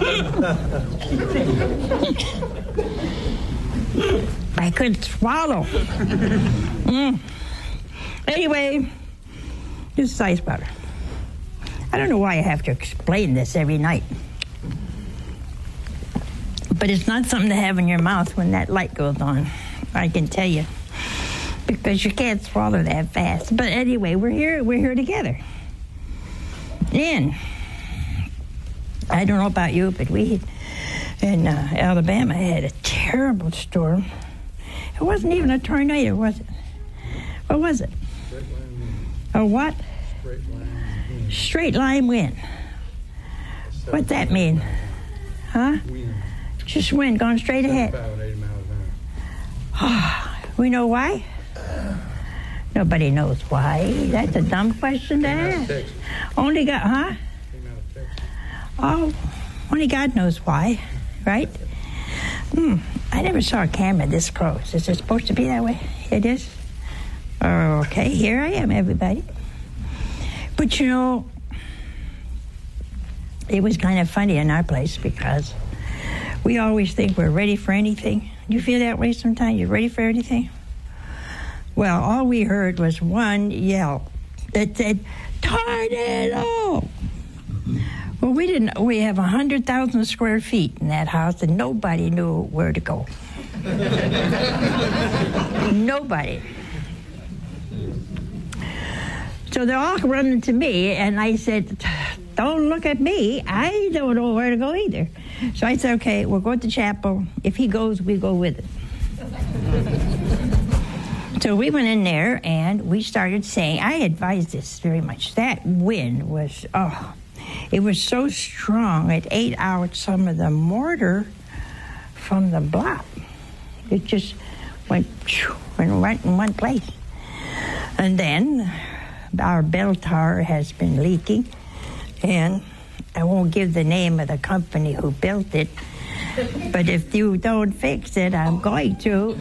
I couldn't swallow. Anyway, this is ice water. I don't know why I have to explain this every night. But it's not something to have in your mouth when that light goes on, I can tell you. Because you can't swallow that fast. But anyway, we're here together. And I don't know about you, but we in Alabama had a terrible storm. It wasn't even a tornado, was it? What was it? A what? Straight line wind. What's that mean? Huh? Wind. Just wind going straight ahead. 75 to 80 miles an hour. We know why? Nobody knows why. That's a dumb question to ask. Only God, huh? Oh, only God knows why, right? I never saw a camera this close. Is it supposed to be that way? It is? Okay, here I am, everybody. But you know, it was kind of funny in our place because we always think we're ready for anything. You feel that way sometimes? You're ready for anything? Well, all we heard was one yell that said, "Tornado!" Well, we have 100,000 square feet in that house, and nobody knew where to go. Nobody. So they're all running to me, and I said, "Don't look at me. I don't know where to go either." So I said, "Okay, we'll go to chapel. If he goes, we go with it." So we went in there, and we started saying, I advise this very much. That wind was, it was so strong, it ate out some of the mortar from the block. It just went right in one place. And then our bell tower has been leaking, and I won't give the name of the company who built it, but if you don't fix it, I'm going to.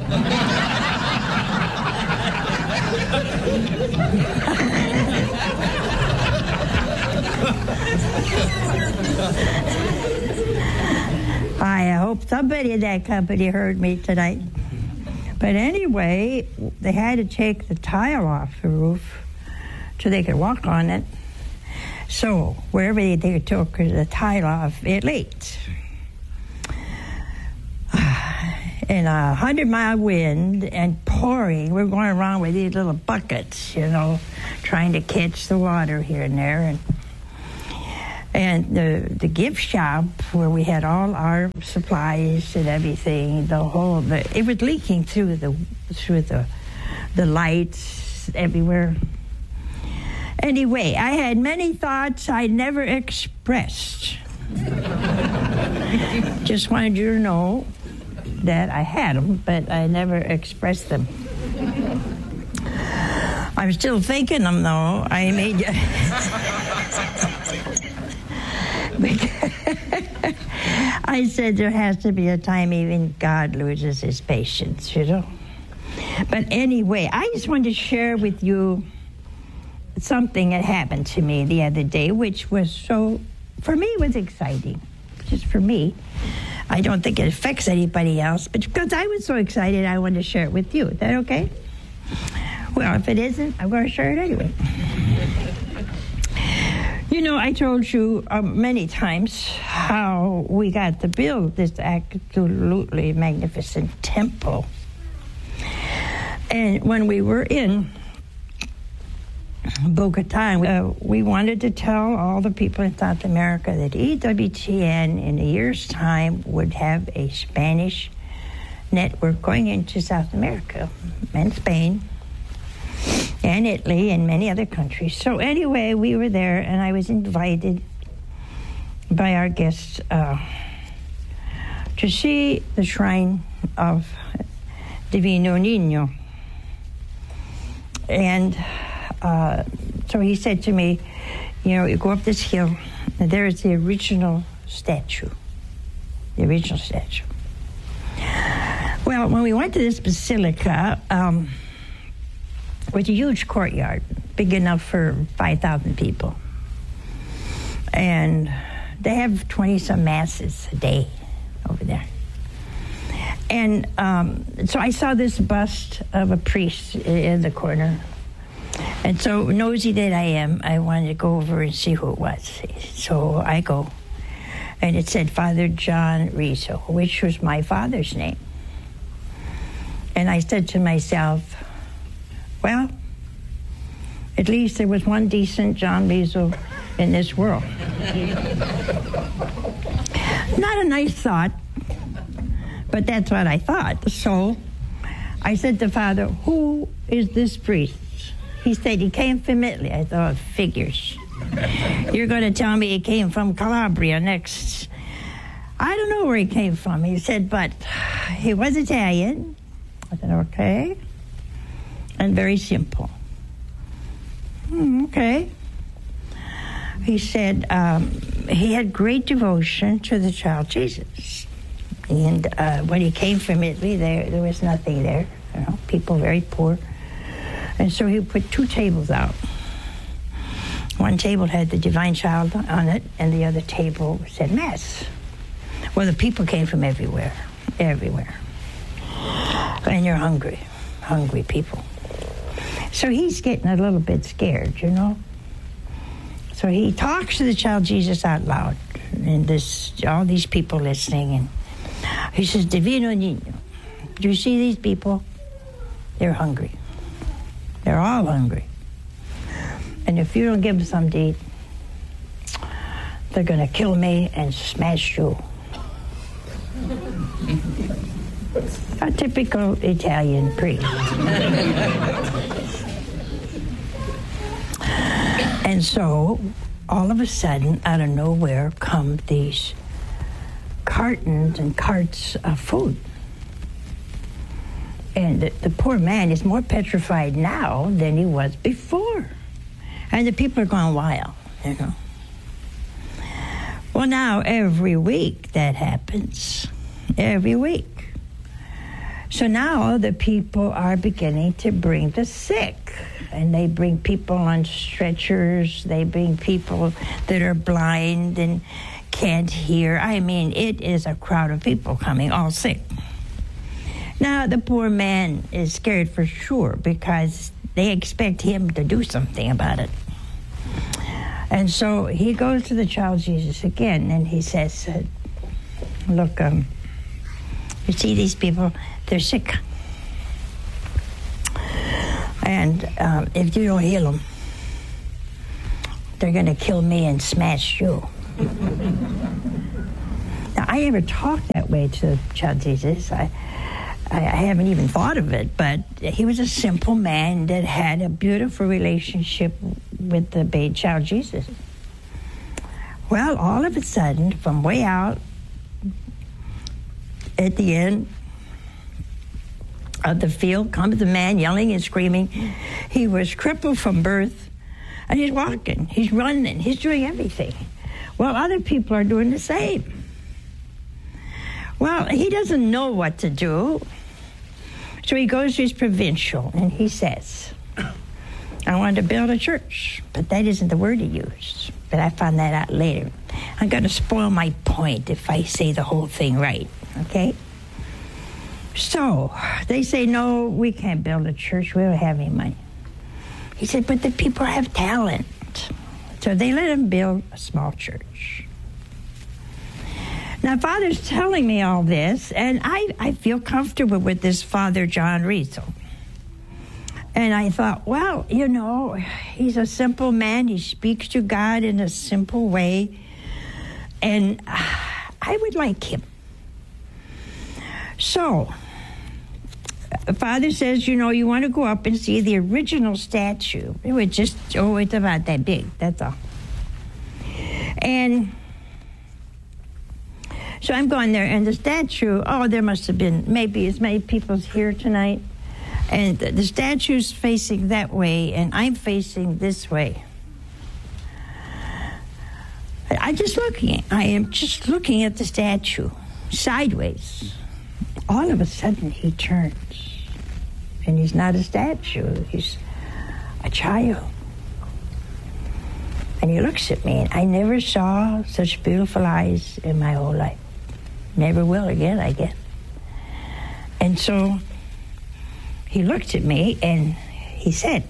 I hope somebody in that company heard me tonight. But anyway, they had to take the tile off the roof so they could walk on it. So wherever they took the tile off, it leaked. In a 100-mile wind and pouring, we're going around with these little buckets, trying to catch the water here and there. And the gift shop where we had all our supplies and everything, it was leaking through the lights everywhere. Anyway, I had many thoughts I never expressed. Just wanted you to know that I had them, but I never expressed them. I'm still thinking them, though. I made I said there has to be a time even God loses his patience, But anyway, I just wanted to share with you something that happened to me the other day, which was for me, was exciting. Just for me. I don't think it affects anybody else, but because I was so excited, I wanted to share it with you. Is that okay? Well, if it isn't, I'm going to share it anyway. I told you many times how we got to build this absolutely magnificent temple. And when we were in Bogota, we wanted to tell all the people in South America that EWTN in a year's time would have a Spanish network going into South America and Spain and Italy and many other countries. So anyway, we were there, and I was invited by our guests to see the shrine of Divino Niño. And so he said to me, you go up this hill, and there is the original statue. The original statue. Well, when we went to this basilica, it was a huge courtyard, big enough for 5,000 people. And They have 20-some masses a day over there. And so I saw this bust of a priest in the corner. And so nosy that I am, I wanted to go over and see who it was. So I go. And it said Father John Rizzo, which was my father's name. And I said to myself, well, at least there was one decent John Rizzo in this world. Not a nice thought, but that's what I thought. So I said to Father, who is this priest? He said he came from Italy. I thought, figures. You're going to tell me he came from Calabria next. I don't know where he came from. He said, but he was Italian. I said, okay. And very simple. Okay. He said he had great devotion to the child Jesus. And when he came from Italy, there was nothing there. You know, people very poor. And so he put 2 tables out. One table had the Divine Child on it, and the other table said Mass. Well, the people came from everywhere. And you're hungry people. So he's getting a little bit scared, you know. So he talks to the child Jesus out loud, and all these people listening, and he says, Divino Niño, do you see these people? They're hungry. They're all hungry. And if you don't give them something to eat, they're going to kill me and smash you. A typical Italian priest. And so, all of a sudden, out of nowhere, come these cartons and carts of food. And the poor man is more petrified now than he was before. And the people are going wild, you know. Well, now, every week that happens. Every week. So now the people are beginning to bring the sick. And they bring people on stretchers. They bring people that are blind and can't hear. I mean, it is a crowd of people coming, all sick. Now, the poor man is scared for sure because they expect him to do something about it. And so he goes to the child Jesus again, and he says, look, you see these people? They're sick. And if you don't heal them, they're going to kill me and smash you. Now, I never talked that way to child Jesus. I haven't even thought of it, but he was a simple man that had a beautiful relationship with the babe child Jesus. Well, all of a sudden, from way out at the end of the field comes the man yelling and screaming. He was crippled from birth, and he's walking, he's running, he's doing everything. Well, other people are doing the same. Well, he doesn't know what to do. So he goes to his provincial, and he says, I want to build a church, but that isn't the word he used. But I found that out later. I'm going to spoil my point if I say the whole thing right, okay? So they say, no, we can't build a church. We don't have any money. He said, but the people have talent. So they let him build a small church. Now, Father's telling me all this, and I feel comfortable with this Father John Rizzo. And I thought, well, you know, he's a simple man. He speaks to God in a simple way. And I would like him. So, Father says, you know, you want to go up and see the original statue. It was just, it's about that big, that's all. And so I'm going there, and the statue, there must have been maybe as many people here tonight. And the statue's facing that way, and I'm facing this way. I am just looking at the statue, sideways. All of a sudden, he turns, and he's not a statue, he's a child. And he looks at me, and I never saw such beautiful eyes in my whole life. Never will again, I guess. And so he looked at me, and he said,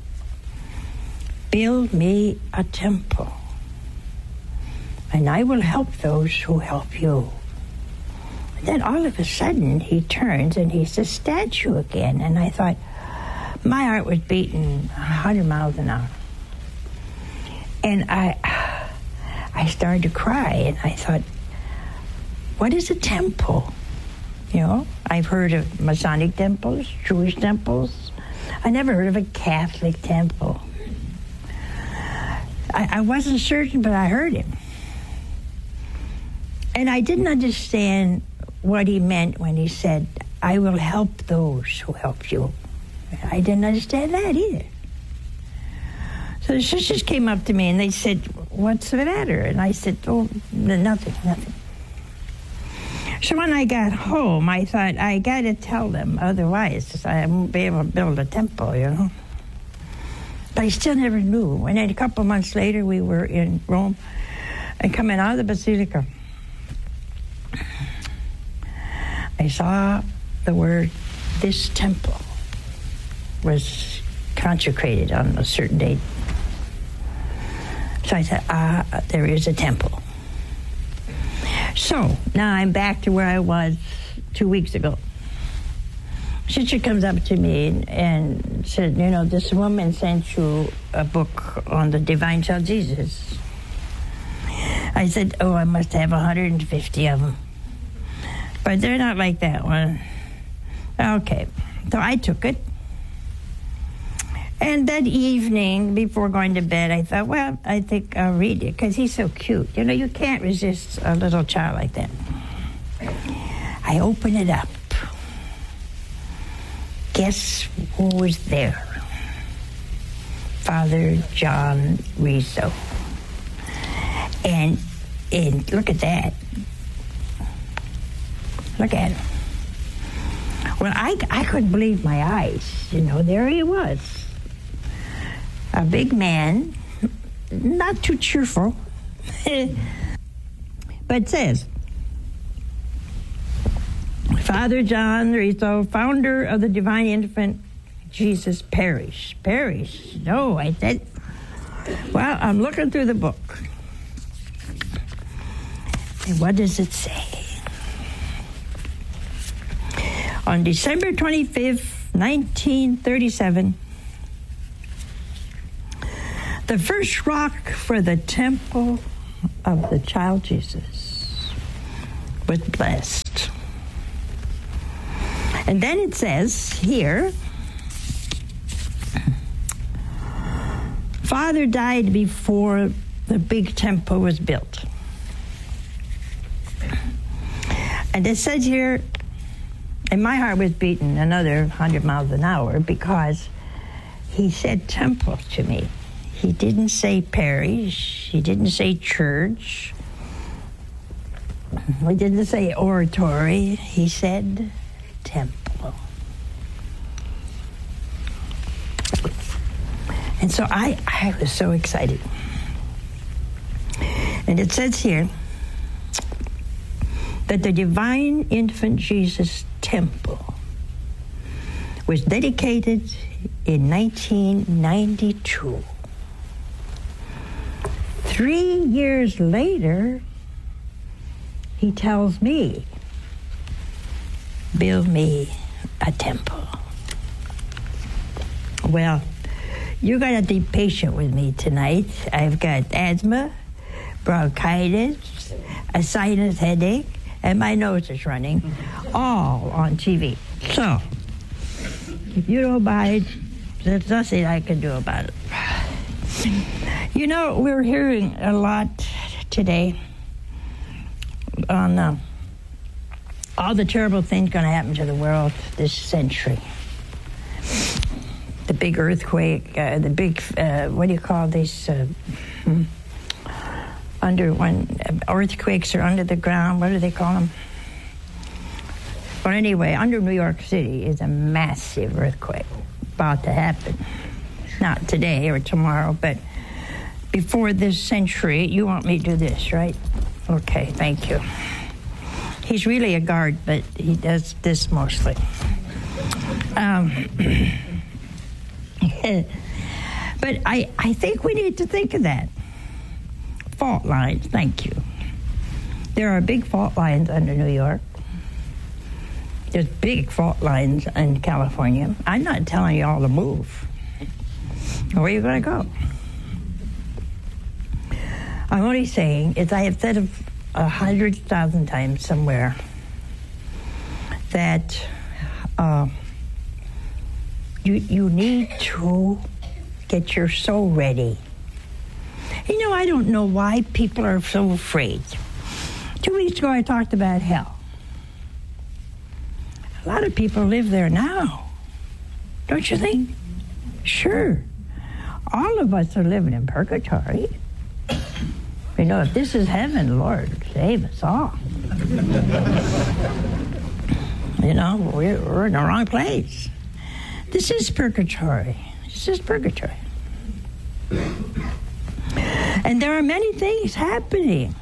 "Build me a temple, and I will help those who help you." And then all of a sudden, he turns, and he's a statue again. And I thought, my heart was beating 100 miles an hour. And I started to cry, and I thought, what is a temple? You know, I've heard of Masonic temples, Jewish temples. I never heard of a Catholic temple. I wasn't certain, but I heard him. And I didn't understand what he meant when he said, "I will help those who help you." I didn't understand that either. So the sisters came up to me and they said, "What's the matter?" And I said, "Oh, nothing. So when I got home, I thought, I got to tell them, otherwise I won't be able to build a temple, you know. But I still never knew. And then a couple months later, we were in Rome, and coming out of the Basilica, I saw the word, "This temple was consecrated on a certain date." So I said, there is a temple. So now I'm back to where I was 2 weeks ago. Sister comes up to me and said, "You know, this woman sent you a book on the divine child Jesus." I said, "Oh, I must have 150 of them. But they're not like that one." Okay, so I took it. And that evening, before going to bed, I thought, well, I think I'll read it, because he's so cute. You know, you can't resist a little child like that. I open it up. Guess who was there? Father John Rizzo. And look at that. Look at him. Well, I couldn't believe my eyes. You know, there he was. A big man, not too cheerful, but says, "Father John Rizzo, founder of the Divine Infant Jesus Parish." Parish? No, I said. Well, I'm looking through the book. And what does it say? On December 25th, 1937, the first rock for the temple of the child Jesus was blessed. And then it says here, Father died before the big temple was built. And it says here, and my heart was beating another 100 miles an hour, because he said temple to me. He didn't say parish. He didn't say church. He didn't say oratory. He said temple. And so I was so excited. And it says here that the Divine Infant Jesus Temple was dedicated in 1992. 3 years later, he tells me, "Build me a temple." Well, you got to be patient with me tonight. I've got asthma, bronchitis, a sinus headache, and my nose is running, all on TV. So, if you don't mind, there's nothing I can do about it. You know, we're hearing a lot today on all the terrible things going to happen to the world this century. The big earthquake, the big, what do you call these, earthquakes are under the ground, what do they call them? Well, anyway, under New York City is a massive earthquake about to happen. Not today or tomorrow, but before this century, you want me to do this, right? Okay, thank you. He's really a guard, but he does this mostly. But I think we need to think of that. Fault lines, thank you. There are big fault lines under New York. There's big fault lines in California. I'm not telling you all to move. Where are you going to go? I'm only saying, as I have said 100,000 times somewhere, that you need to get your soul ready. You know, I don't know why people are so afraid. 2 weeks ago, I talked about hell. A lot of people live there now, don't you think? Sure. All of us are living in purgatory. You know, if this is heaven, Lord, save us all. You know, we're in the wrong place. This is purgatory. This is purgatory. And there are many things happening.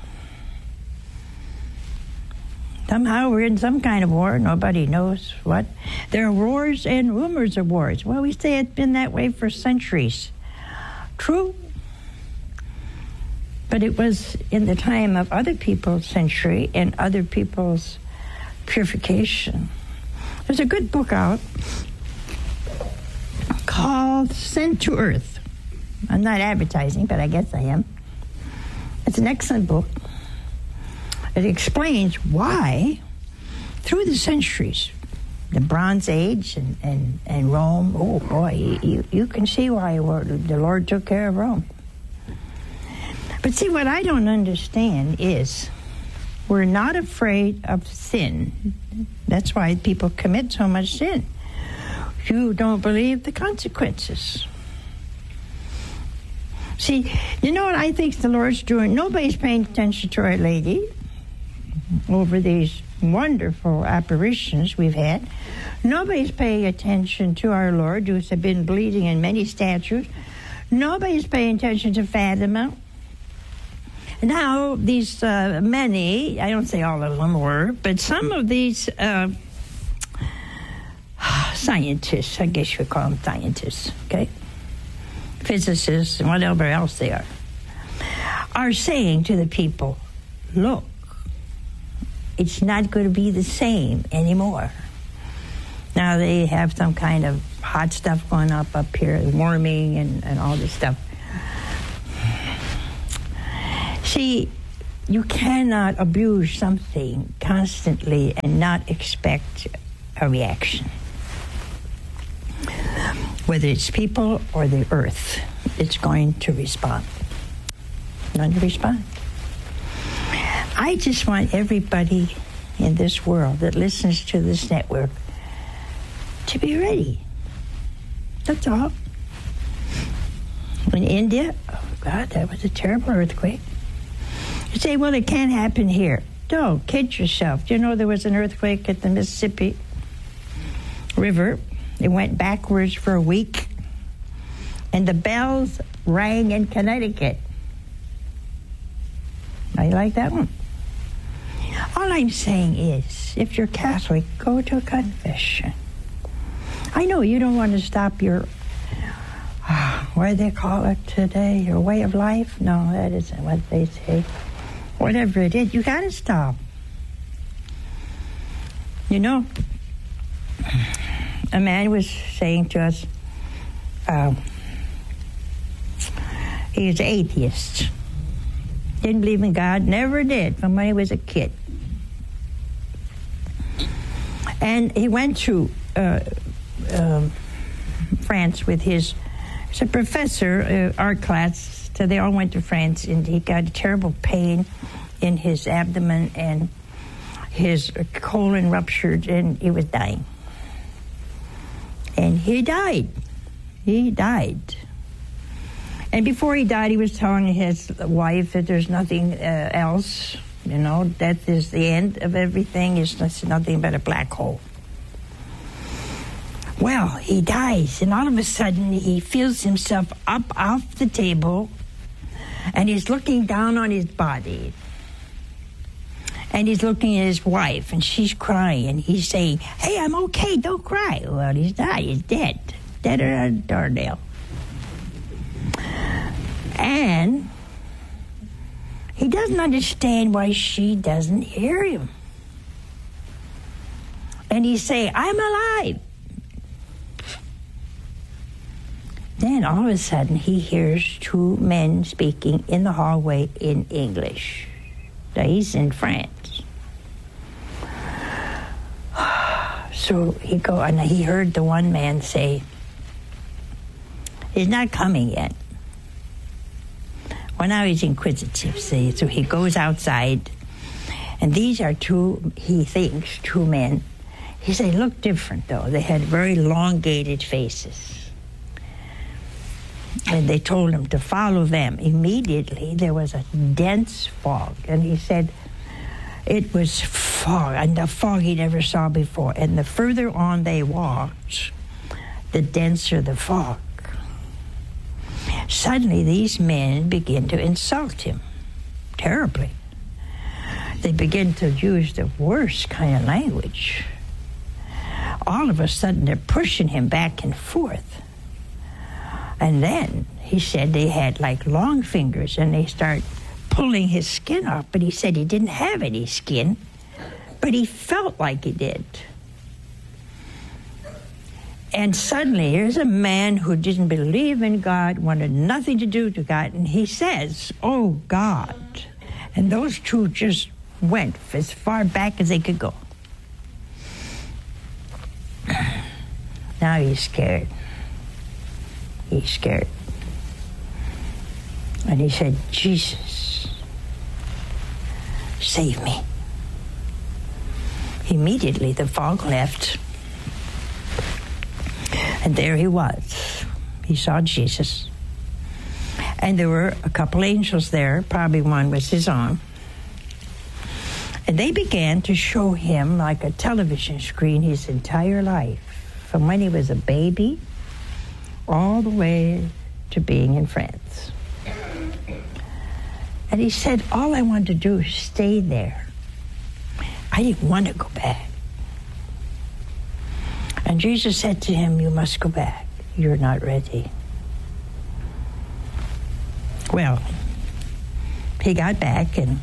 Somehow we're in some kind of war. Nobody knows what. There are wars and rumors of wars. Well, we say it's been that way for centuries. True. But it was in the time of other people's century and other people's purification. There's a good book out called Sent to Earth. I'm not advertising, but I guess I am. It's an excellent book. It explains why, through the centuries, the Bronze Age and Rome, oh boy, you can see why the Lord took care of Rome. But see, what I don't understand is we're not afraid of sin. That's why people commit so much sin. You don't believe the consequences. See, you know what I think the Lord's doing? Nobody's paying attention to Our Lady over these wonderful apparitions we've had. Nobody's paying attention to our Lord, who's been bleeding in many statues. Nobody's paying attention to Fatima. Now, these many, I don't say all of them were, but some of these scientists, I guess you would call them scientists, okay? Physicists and whatever else they are saying to the people, look, it's not going to be the same anymore. Now they have some kind of hot stuff going up here, warming and all this stuff. See, you cannot abuse something constantly and not expect a reaction. Whether it's people or the earth, it's going to respond. Going to respond. I just want everybody in this world that listens to this network to be ready. That's all. In India, oh God, that was a terrible earthquake. You say, well, it can't happen here. Don't kid yourself. Do you know there was an earthquake at the Mississippi River? It went backwards for a week, and the bells rang in Connecticut. Now, you like that one? All I'm saying is, if you're Catholic, go to a confession. I know you don't want to stop your, what do they call it today, your way of life? No, that isn't what they say. Whatever it is, you got to stop. You know, a man was saying to us, he's an atheist. Didn't believe in God, never did, from when he was a kid. And he went to France with he's a professor, art class, so they all went to France, and he got a terrible pain in his abdomen, and his colon ruptured, and he was dying. And he died. He died. And before he died, he was telling his wife that there's nothing else. You know, death is the end of everything. It's nothing but a black hole. Well, he dies, and all of a sudden, he feels himself up off the table, And he's looking down on his body. And he's looking at his wife, and she's crying. And he's saying, hey, I'm okay, don't cry. Well, he's not, he's dead. Dead as a doornail. And he doesn't understand why she doesn't hear him. And he's saying, I'm alive. Then all of a sudden he hears two men speaking in the hallway in English. Now he's in France. So he heard the one man say, he's not coming yet. Well, now he's inquisitive, see, so he goes outside, and these are he thinks, two men. He said, look different, though. They had very elongated faces. And they told him to follow them. Immediately, there was a dense fog, and he said it was fog, and the fog he never saw before. And the further on they walked, the denser the fog. Suddenly, these men begin to insult him terribly. They begin to use the worst kind of language. All of a sudden, they're pushing him back and forth. And then, he said they had like long fingers, and they start pulling his skin off. But he said he didn't have any skin, but he felt like he did. And suddenly, here's a man who didn't believe in God, wanted nothing to do with God, and he says, oh, God. And those two just went as far back as they could go. Now he's scared. He's scared. And he said, Jesus, save me. Immediately, the fog left. And there he was. He saw Jesus. And there were a couple angels there. Probably one was his arm. And they began to show him, like a television screen, his entire life. From when he was a baby all the way to being in France. And he said, all I wanted to do is stay there. I didn't want to go back. And Jesus said to him, you must go back. You're not ready. Well, he got back and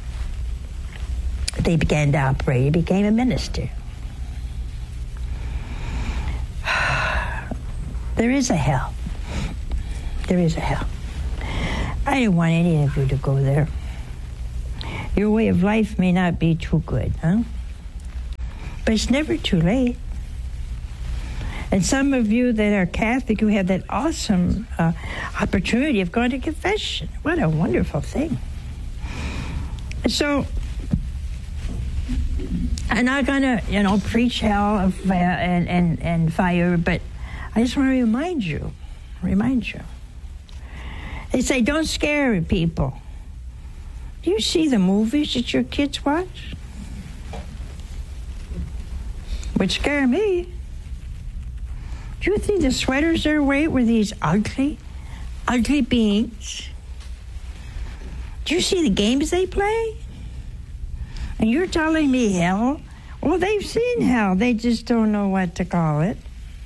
they began to operate. He became a minister. There is a hell. There is a hell. I don't want any of you to go there. Your way of life may not be too good, huh? But it's never too late. And some of you that are Catholic, you have that awesome opportunity of going to confession. What a wonderful thing. So, I'm not going to, preach hell and fire, but I just want to remind you. They say, don't scare people. Do you see the movies that your kids watch? Would scare me. Do you think the sweaters they're wearing were these ugly beings? Do you see the games they play? And you're telling me hell? Well, they've seen hell. They just don't know what to call it.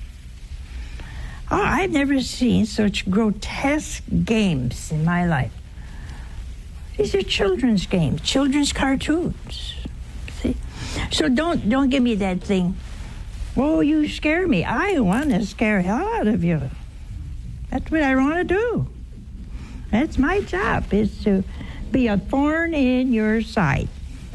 Oh, I've never seen such grotesque games in my life. These are children's games, children's cartoons. See? So don't give me that thing. Oh, you scare me. I want to scare hell out of you. That's what I want to do. That's my job, is to be a thorn in your side.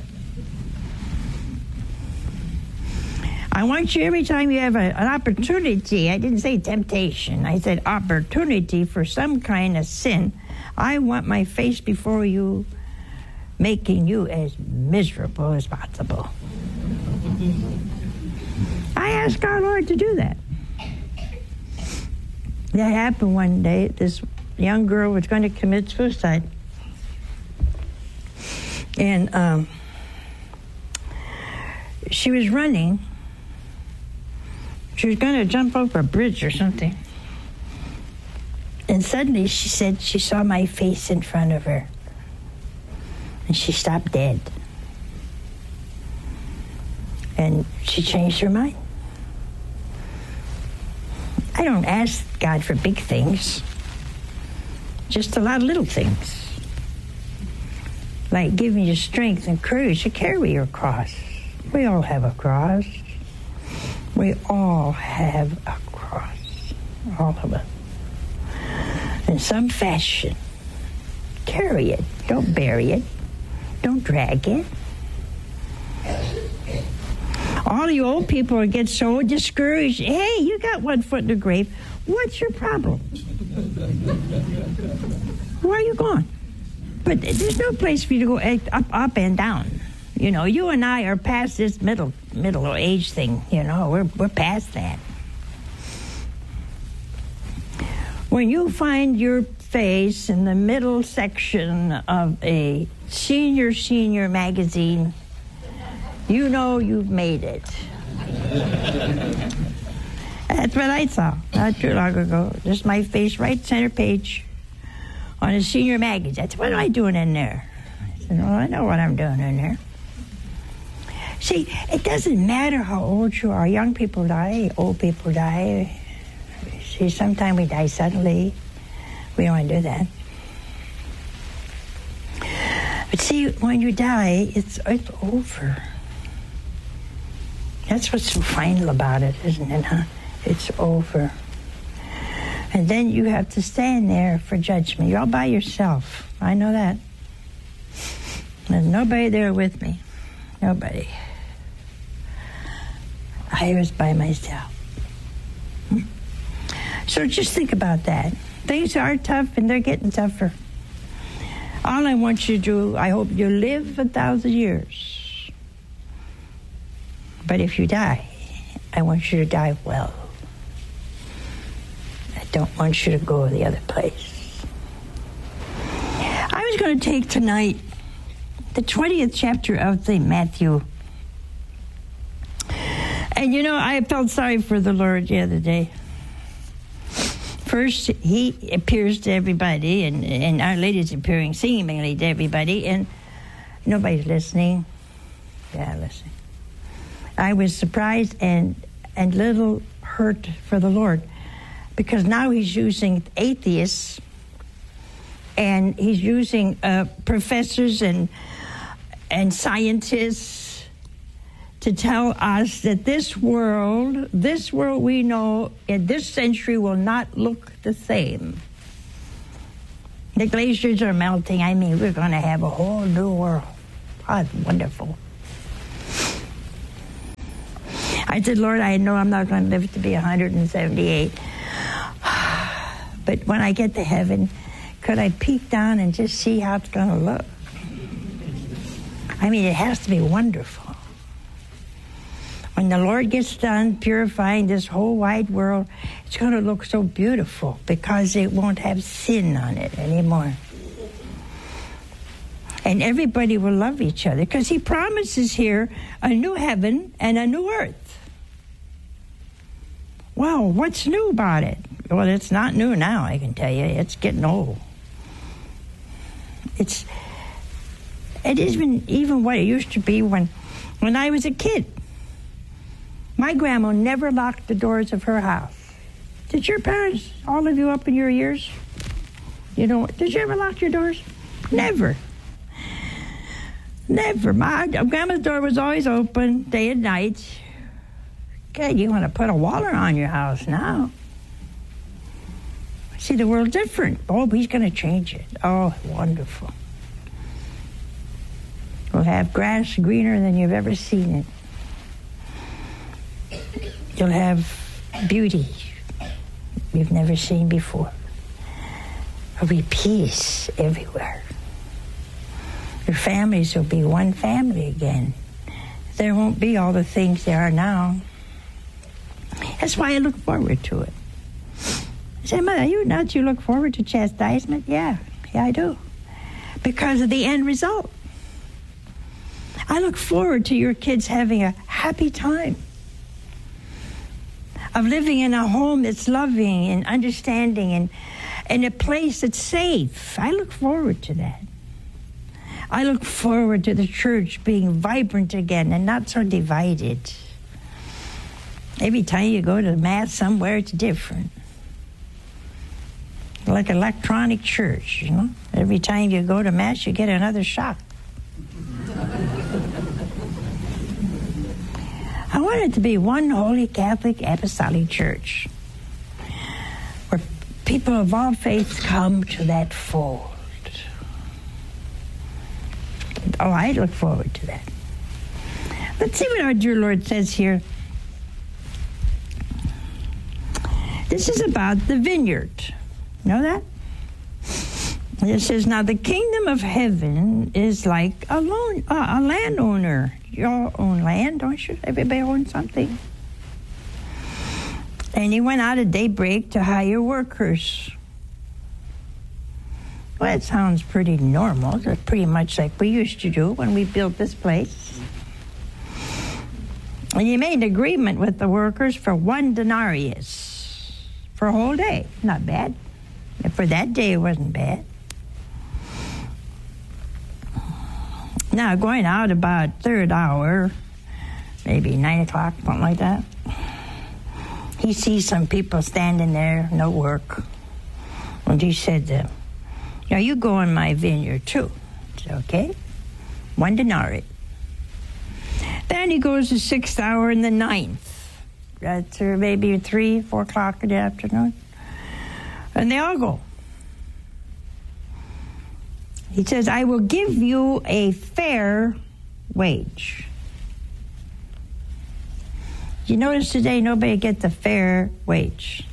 I want you, every time you have an opportunity, I didn't say temptation, I said opportunity for some kind of sin, I want my face before you, making you as miserable as possible. I asked our Lord to do that. That happened one day. This young girl was going to commit suicide. And she was running. She was going to jump over a bridge or something. And suddenly she said she saw my face in front of her. And she stopped dead. And she changed her mind. I don't ask God for big things. Just a lot of little things. Like give me the strength and courage to carry your cross. We all have a cross. We all have a cross. All of us. In some fashion. Carry it. Don't bury it. Don't drag it. All you old people get so discouraged. Hey, you got one foot in the grave. What's your problem? Where are you going? But there's no place for you to go up and down. You know, you and I are past this middle age thing. You know, we're past that. When you find your face in the middle section of a senior magazine, you know you've made it. That's what I saw not too long ago. Just my face right center page on a senior magazine. That's what am I doing in there? I said, well, I know what I'm doing in there. See, it doesn't matter how old you are. Young people die, old people die. See, sometimes we die suddenly. We don't want to do that. But see, when you die, it's over. That's what's so final about it, isn't it, huh? It's over. And then you have to stand there for judgment. You're all by yourself. I know that. There's nobody there with me. Nobody. I was by myself. So just think about that. Things are tough, and they're getting tougher. All I want you to do, I hope you live 1,000 years. But if you die, I want you to die well. I don't want you to go the other place. I was going to take tonight the 20th chapter of St. Matthew. And you know, I felt sorry for the Lord the other day. First, he appears to everybody, and Our Lady's appearing seemingly to everybody, and nobody's listening. Yeah, listening. I was surprised and little hurt for the Lord, because now he's using atheists, and he's using professors and scientists to tell us that this world we know in this century will not look the same. The glaciers are melting. I mean, we're going to have a whole new world. Oh, it's wonderful. I said, Lord, I know I'm not going to live to be 178. But when I get to heaven, could I peek down and just see how it's going to look? I mean, it has to be wonderful. When the Lord gets done purifying this whole wide world, it's going to look so beautiful because it won't have sin on it anymore. And everybody will love each other because he promises here a new heaven and a new earth. Well, what's new about it? Well, it's not new now, I can tell you. It's getting old. It isn't even what it used to be when I was a kid. My grandma never locked the doors of her house. Did your parents, all of you up in your years, did you ever lock your doors? Never. Never. My grandma's door was always open, day and night. God, you want to put a wall around your house now. See, the world's different. Oh, he's going to change it. Oh, wonderful. We'll have grass greener than you've ever seen it. You'll have beauty you've never seen before. There'll be peace everywhere. Your families will be one family again. There won't be all the things there are now. That's why I look forward to it. I say, Mother, you nuts, you look forward to chastisement? Yeah, I do. Because of the end result. I look forward to your kids having a happy time. Of living in a home that's loving and understanding and a place that's safe. I look forward to that. I look forward to the church being vibrant again and not so divided. Every time you go to Mass somewhere, it's different. Like electronic church, you know? Every time you go to Mass, you get another shock. I want it to be one holy Catholic apostolic church where people of all faiths come to that fold. Oh, I look forward to that. Let's see what our dear Lord says here. This is about the vineyard. Know that? It says, now the kingdom of heaven is like a landowner. You all own land, don't you? Everybody owns something. And he went out at daybreak to hire workers. Well, that sounds pretty normal. That's pretty much like we used to do when we built this place. And he made an agreement with the workers for 1 denarius for a whole day. Not bad. For that day, it wasn't bad. Now, going out about third hour, maybe 9 o'clock, something like that, he sees some people standing there, no work. And he said, now you go in my vineyard too. I said, okay, 1 denarii. Then he goes the 6th hour and the 9th. That's maybe 3, 4 o'clock in the afternoon. And they all go. He says, I will give you a fair wage. You notice today nobody gets a fair wage.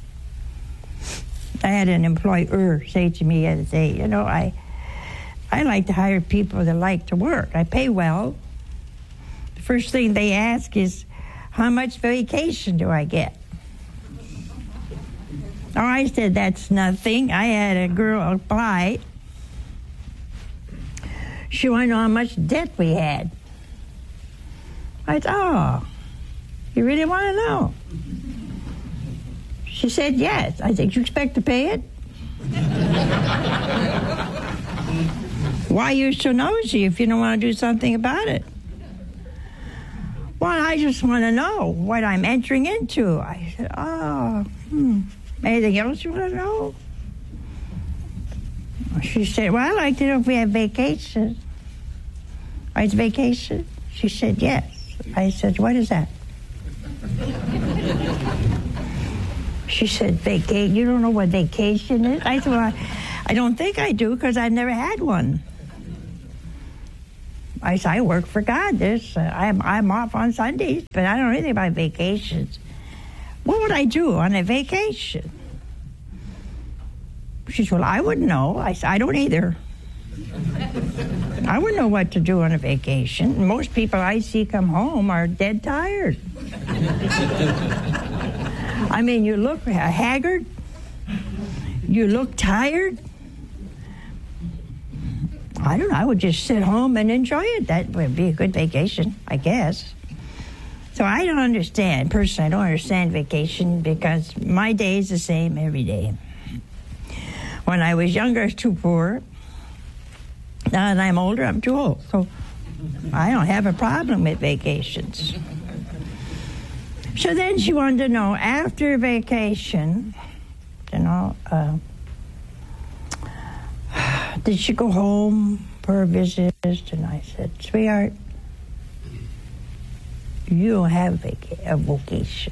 I had an employer say to me the other day, you know, I like to hire people that like to work. I pay well. The first thing they ask is, how much vacation do I get? Oh, I said, that's nothing. I had a girl apply. She wanted to know how much debt we had. I said, oh, you really want to know? She said, yes. I said, you expect to pay it? Why are you so nosy if you don't want to do something about it? Well, I just want to know what I'm entering into. I said, anything else you want to know? She said, well, I'd like to know if we have vacation. I said, vacation? She said, yes. I said, what is that? She said, vacation? You don't know what vacation is? I said, well, I don't think I do because I've never had one. I said, I work for God. I'm off on Sundays, but I don't know anything about vacations. What would I do on a vacation? She said, well, I wouldn't know. I said, I don't either. I wouldn't know what to do on a vacation. Most people I see come home are dead tired. I mean, you look haggard. You look tired. I don't know. I would just sit home and enjoy it. That would be a good vacation, I guess. So I don't understand. Personally, I don't understand vacation because my day is the same every day. When I was younger, I was too poor. Now that I'm older, I'm too old. So I don't have a problem with vacations. So then she wanted to know, after vacation, did she go home for a visit? And I said, sweetheart, you don't have a vocation.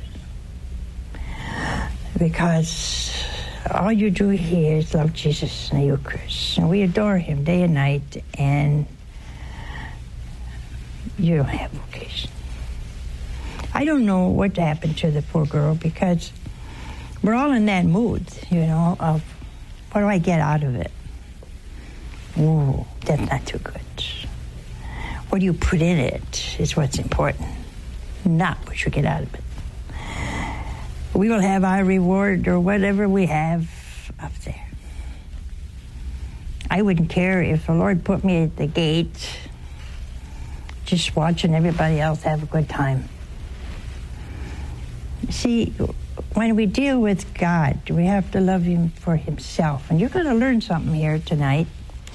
Because all you do here is love Jesus in the Eucharist. And we adore him day and night, and you don't have vocation. I don't know what happened to the poor girl because we're all in that mood, of what do I get out of it? Ooh, that's not too good. What do you put in it is what's important, not what you get out of it. We will have our reward or whatever we have up there. I wouldn't care if the Lord put me at the gate just watching everybody else have a good time. See, when we deal with God, we have to love him for himself. And you're going to learn something here tonight.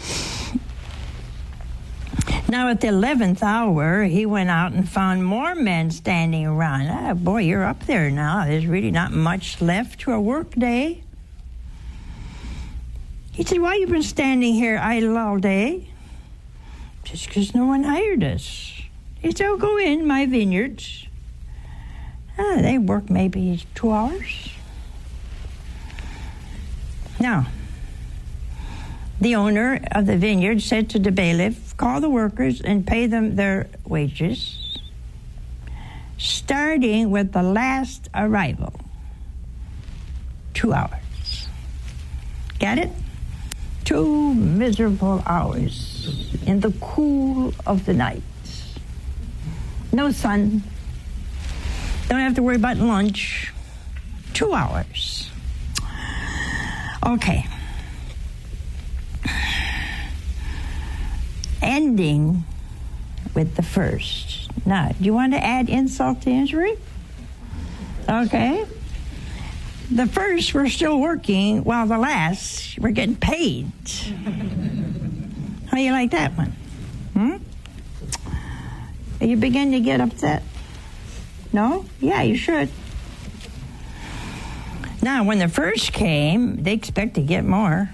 Now, at the 11th hour, he went out and found more men standing around. Ah, boy, you're up there now. There's really not much left to a work day. He said, why you been standing here idle all day? Just because no one hired us. He said, oh, go in my vineyards. They work maybe 2 hours. Now, the owner of the vineyard said to the bailiff, call the workers and pay them their wages, starting with the last arrival. 2 hours. Got it? 2 miserable hours in the cool of the night. No sun. Don't have to worry about lunch. 2 hours. Okay. Ending with the first. Now, do you want to add insult to injury? Okay. The first were still working while the last were getting paid. How do you like that one? Are you beginning to get upset? No? Yeah, you should. Now, when the first came, they expect to get more.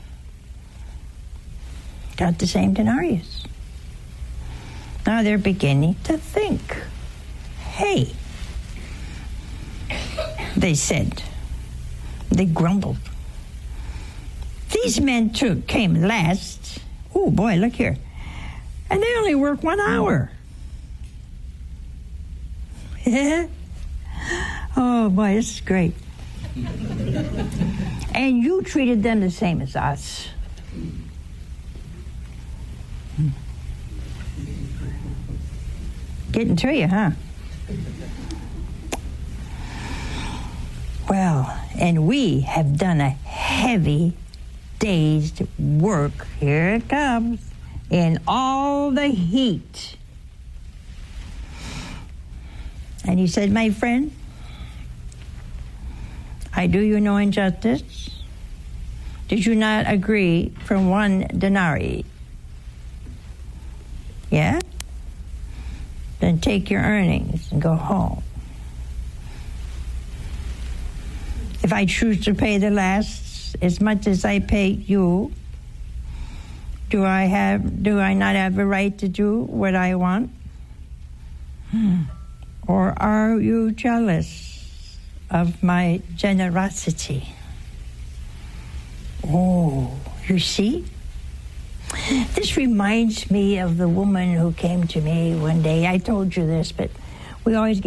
Got the same denarius. Now they're beginning to think. Hey, they said. They grumbled. These men came last. Oh, boy, look here. And they only work 1 hour. Oh, boy, this is great. And you treated them the same as us. Getting to you, huh? Well, and we have done a heavy day's work. Here it comes. In all the heat. And he said, my friend, I do you no injustice. Did you not agree for 1 denarii? Yeah? Then take your earnings and go home. If I choose to pay the last as much as I pay you, do I not have a right to do what I want? Or are you jealous of my generosity? Oh, you see? This reminds me of the woman who came to me one day. I told you this, but we always get